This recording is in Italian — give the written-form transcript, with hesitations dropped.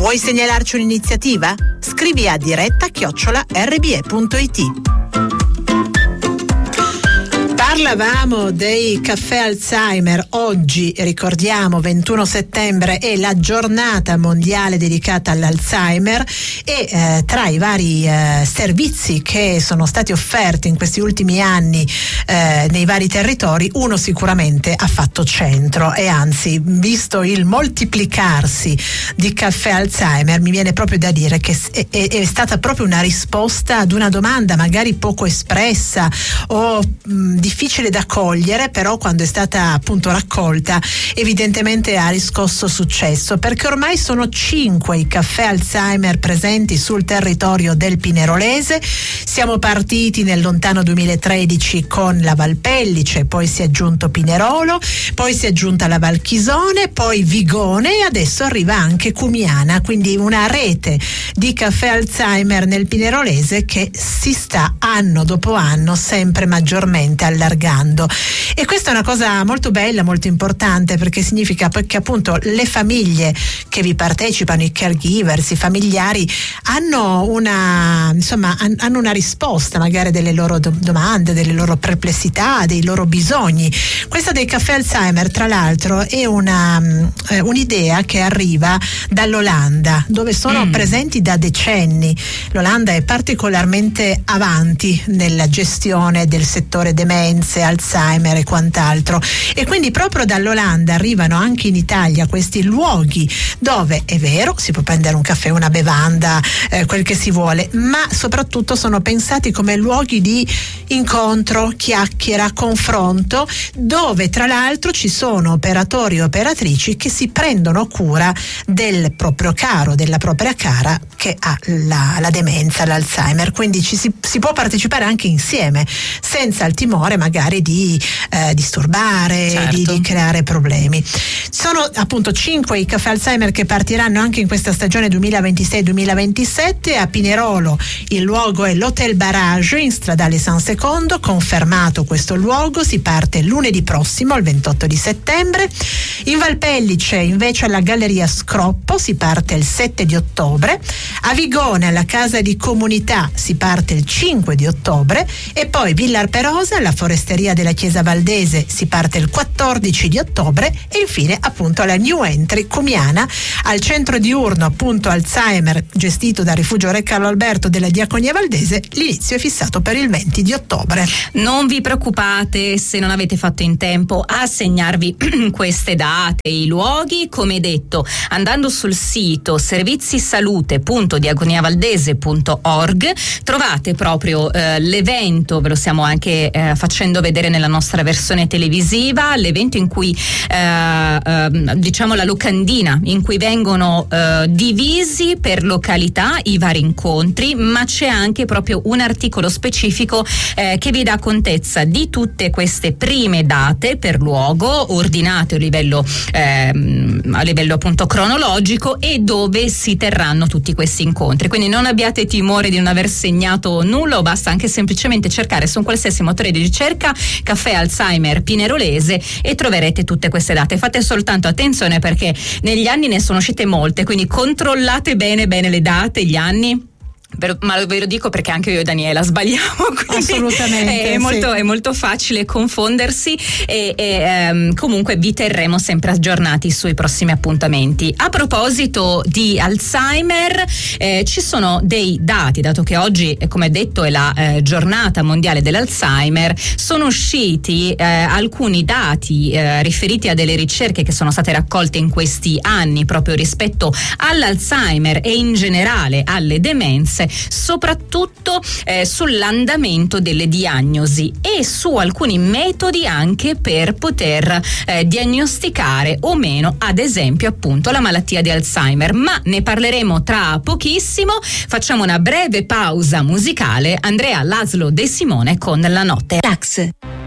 Vuoi segnalarci un'iniziativa? Scrivi a diretta@rbe.it. Parlavamo dei caffè Alzheimer. Oggi, ricordiamo, 21 settembre è la giornata mondiale dedicata all'Alzheimer e tra i vari servizi che sono stati offerti in questi ultimi anni nei vari territori, uno sicuramente ha fatto centro, e anzi, visto il moltiplicarsi di caffè Alzheimer, mi viene proprio da dire che è stata proprio una risposta ad una domanda magari poco espressa o difficile da cogliere, però quando è stata appunto raccolta evidentemente ha riscosso successo, perché ormai sono 5 i caffè Alzheimer presenti sul territorio del Pinerolese. Siamo partiti nel lontano 2013 con la Valpellice, poi si è aggiunto Pinerolo, poi si è aggiunta la Valchisone, poi Vigone e adesso arriva anche Cumiana, quindi una rete di caffè Alzheimer nel Pinerolese che si sta anno dopo anno sempre maggiormente allargando. E questa è una cosa molto bella, molto importante, perché significa che appunto le famiglie che vi partecipano, i caregivers, i familiari hanno una risposta magari delle loro domande, delle loro perplessità, dei loro bisogni. Questa dei caffè Alzheimer, tra l'altro, è un'idea che arriva dall'Olanda, dove sono presenti da decenni. L'Olanda è particolarmente avanti nella gestione del settore demenze, Alzheimer e quant'altro, e quindi proprio dall'Olanda arrivano anche in Italia questi luoghi dove, è vero, si può prendere un caffè, una bevanda, quel che si vuole, ma soprattutto sono pensati come luoghi di incontro, chiacchiera, confronto, dove tra l'altro ci sono operatori e operatrici che si prendono cura del proprio caro, della propria cara che ha la demenza, l'Alzheimer. Quindi si può partecipare anche insieme, senza il timore magari di disturbare, certo, di creare problemi. Sono appunto 5 i caffè Alzheimer che partiranno anche in questa stagione 2026-2027. A Pinerolo il luogo è l'Hotel Barrage in Stradale San Secondo, confermato questo luogo, si parte lunedì prossimo, il 28 di settembre. In Valpellice invece alla Galleria Scroppo si parte il 7 di ottobre, a Vigone alla Casa di Comunità si parte il 5 di ottobre e poi Villar Perosa alla Foresteria della Chiesa Valdese si parte il 14 di ottobre e infine appunto alla New Entry Cumiana, al centro diurno appunto Alzheimer gestito dal Rifugio Re Carlo Alberto della Diaconia Valdese. L'inizio è fissato per il 20 di ottobre. Non vi preoccupate se non avete fatto in tempo a segnarvi queste date, i luoghi, come detto, andando sul sito servizisalute.diagoniavaldese.org trovate proprio l'evento, ve lo stiamo anche facendo vedere nella nostra versione televisiva, l'evento in cui diciamo la locandina in cui vengono divisi per località i vari incontri, ma c'è anche proprio un articolo specifico che vi dà contezza di tutte queste prime date per luogo ordinate a livello appunto cronologico e dove si terranno tutti questi incontri. Quindi non abbiate timore di non aver segnato nulla, o basta anche semplicemente cercare su un qualsiasi motore di ricerca caffè Alzheimer Pinerolese e troverete tutte queste date. Fate soltanto attenzione perché negli anni ne sono uscite molte, quindi controllate bene le date, gli anni. Ma ve lo dico perché anche io e Daniela sbagliamo, assolutamente, è molto facile confondersi e comunque vi terremo sempre aggiornati sui prossimi appuntamenti. A proposito di Alzheimer, ci sono dei dati, dato che oggi, come detto, è la giornata mondiale dell'Alzheimer, sono usciti alcuni dati riferiti a delle ricerche che sono state raccolte in questi anni proprio rispetto all'Alzheimer e in generale alle demenze, soprattutto sull'andamento delle diagnosi e su alcuni metodi anche per poter diagnosticare o meno, ad esempio appunto la malattia di Alzheimer, ma ne parleremo tra pochissimo. Facciamo una breve pausa musicale. Andrea Laszlo De Simone con La Notte. Tax.